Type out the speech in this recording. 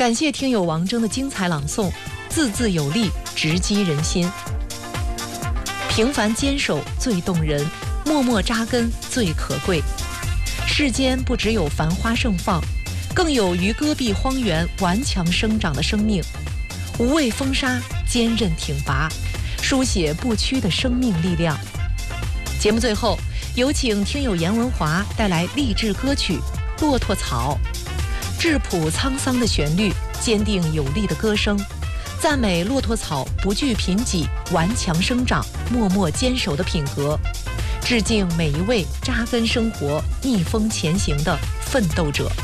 感谢听友王峥的精彩朗诵，字字有力，直击人心。平凡坚守最动人，默默扎根最可贵。世间不只有繁花盛放，更有于戈壁荒原顽强生长的生命，无畏风沙，坚韧挺拔，书写不屈的生命力量。节目最后，有请听友严文华带来励志歌曲《骆驼草》，质朴沧桑的旋律，坚定有力的歌声，赞美骆驼草不惧贫瘠、顽强生长、默默坚守的品格，致敬每一位扎根生活、逆风前行的奋斗者。